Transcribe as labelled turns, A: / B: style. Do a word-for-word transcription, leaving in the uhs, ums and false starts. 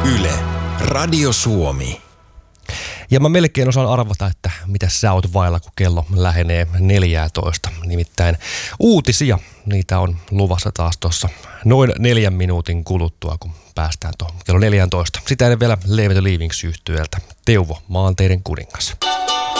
A: Yle, Radio Suomi.
B: Ja mä melkein osaan arvata, että mitä sä oot vailla, kun kello lähenee neljätoista. Nimittäin uutisia, niitä on luvassa taas tuossa noin neljän minuutin kuluttua, kun päästään tuohon kello neljätoista. Sitä ennen vielä Leave the Leavings -yhtyöltä Teuvo, maanteiden kuningas.